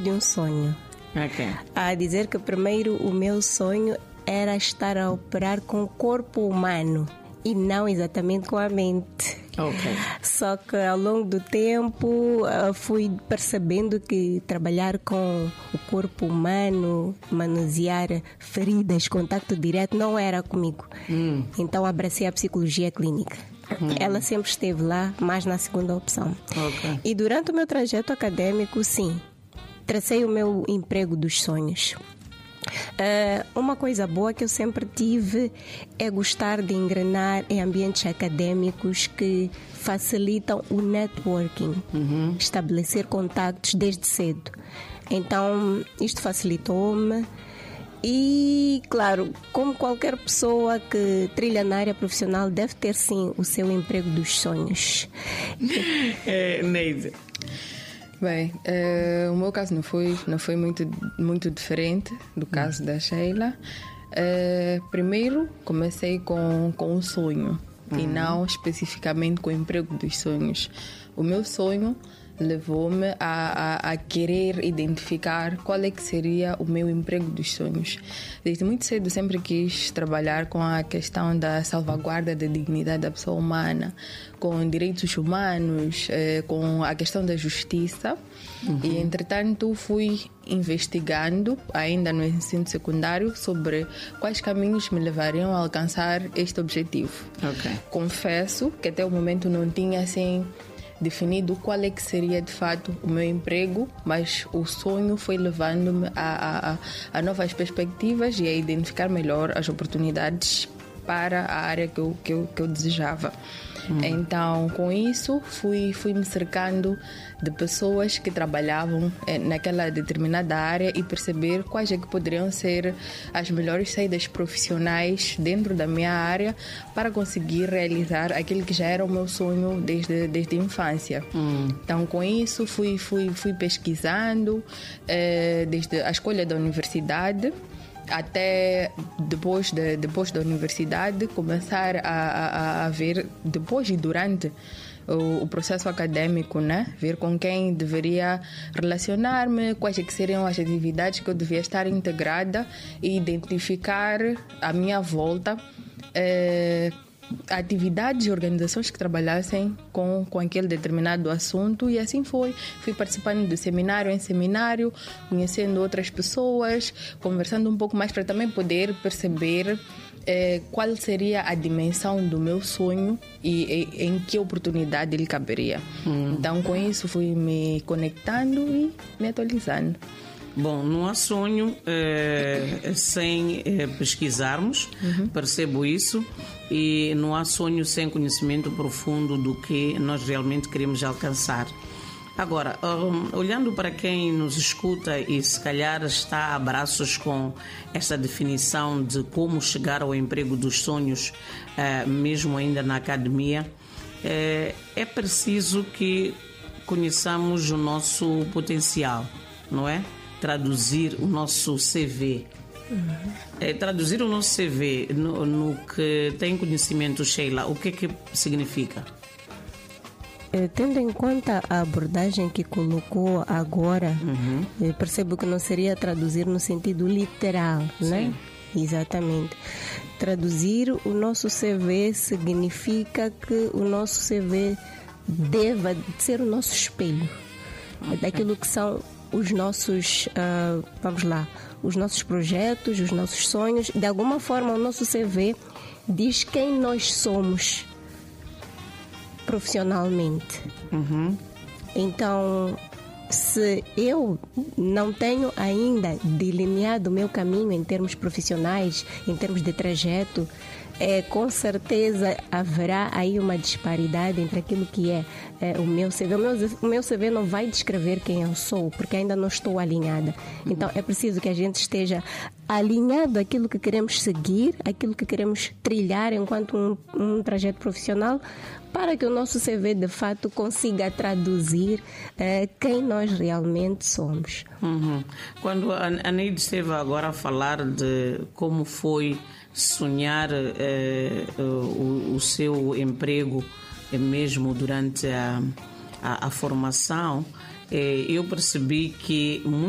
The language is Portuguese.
de um sonho. Ok. A dizer que primeiro o meu sonho era estar a operar com o corpo humano e não exatamente com a mente. Ok. Só que ao longo do tempo fui percebendo que trabalhar com o corpo humano, manusear feridas, contacto direto, não era comigo. Então abracei a psicologia clínica. Ela sempre esteve lá, mas na segunda opção. Ok. E durante o meu trajeto acadêmico, sim, tracei o meu emprego dos sonhos. Uma coisa boa que eu sempre tive é gostar de engrenar em ambientes acadêmicos que facilitam o networking, estabelecer contactos desde cedo. Então, isto facilitou-me. E, claro, como qualquer pessoa que trilha na área profissional, deve ter sim o seu emprego dos sonhos. Neide. Bem, o meu caso não foi muito diferente do caso da Sheila. Primeiro, comecei com um sonho e não especificamente com o emprego dos sonhos. O meu sonho levou-me a querer identificar qual é que seria o meu emprego dos sonhos. Desde muito cedo sempre quis trabalhar com a questão da salvaguarda da dignidade da pessoa humana, com direitos humanos, com a questão da justiça. E, entretanto, fui investigando, ainda no ensino secundário, sobre quais caminhos me levariam a alcançar este objetivo. Ok. Confesso que até o momento não tinha assim definido qual é que seria de fato o meu emprego, mas o sonho foi levando-me a novas perspectivas e a identificar melhor as oportunidades para a área que eu desejava. Então, com isso, fui me cercando de pessoas que trabalhavam naquela determinada área e perceber quais é que poderiam ser as melhores saídas profissionais dentro da minha área para conseguir realizar aquilo que já era o meu sonho desde a infância. Então, com isso, fui pesquisando desde a escolha da universidade até depois da universidade, começar a ver, depois e durante o processo acadêmico, né? Ver com quem deveria relacionar-me, quais é que seriam as atividades que eu devia estar integrada e identificar à minha volta atividades e organizações que trabalhassem com aquele determinado assunto, e assim fui participando de seminário em seminário, conhecendo outras pessoas, conversando um pouco mais para também poder perceber qual seria a dimensão do meu sonho e em que oportunidade ele caberia. Então, com isso fui me conectando e me atualizando. Bom, não há sonho sem pesquisarmos, percebo isso, e não há sonho sem conhecimento profundo do que nós realmente queremos alcançar. Agora, olhando para quem nos escuta e se calhar está a braços com esta definição de como chegar ao emprego dos sonhos, mesmo ainda na academia, é preciso que conheçamos o nosso potencial, não é? Traduzir o nosso CV. Traduzir o nosso CV no que tem conhecimento, Sheila, o que é que significa? Tendo em conta a abordagem que colocou agora, percebo que não seria traduzir no sentido literal, né? Exatamente. Traduzir o nosso CV significa que o nosso CV deva ser o nosso espelho, daquilo que são os nossos, os nossos projetos, os nossos sonhos. De alguma forma, o nosso CV diz quem nós somos profissionalmente. Então, se eu não tenho ainda delineado o meu caminho em termos profissionais, em termos de trajeto, com certeza haverá aí uma disparidade entre aquilo que é o meu CV. O meu CV não vai descrever quem eu sou, porque ainda não estou alinhada. Então é preciso que a gente esteja alinhado àquilo que queremos seguir, àquilo que queremos trilhar enquanto um trajeto profissional, para que o nosso CV de fato consiga traduzir quem nós realmente somos. Quando a Neide esteve agora a falar de como foi sonhar o seu emprego mesmo durante a formação, eu percebi que